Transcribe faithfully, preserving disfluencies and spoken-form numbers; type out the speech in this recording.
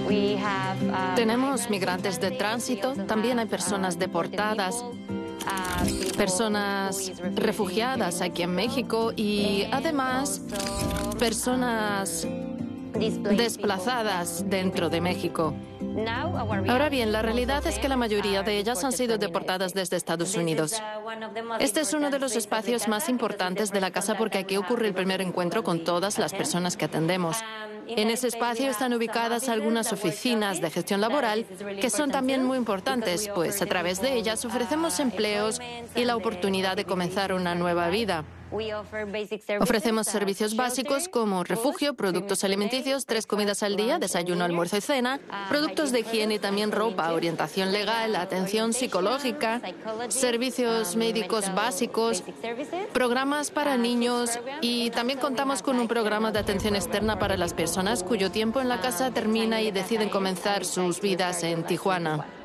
Tenemos migrantes de tránsito, también hay personas deportadas, personas refugiadas aquí en México y además personas desplazadas dentro de México. Ahora bien, la realidad es que la mayoría de ellas han sido deportadas desde Estados Unidos. Este es uno de los espacios más importantes de la casa porque aquí ocurre el primer encuentro con todas las personas que atendemos. En ese espacio están ubicadas algunas oficinas de gestión laboral que son también muy importantes, pues a través de ellas ofrecemos empleos y la oportunidad de comenzar una nueva vida. Ofrecemos servicios básicos como refugio, productos alimenticios, tres comidas al día, desayuno, almuerzo y cena, productos de higiene y también ropa, orientación legal, atención psicológica, servicios médicos básicos, programas para niños y también contamos con un programa de atención externa para las personas cuyo tiempo en la casa termina y deciden comenzar sus vidas en Tijuana.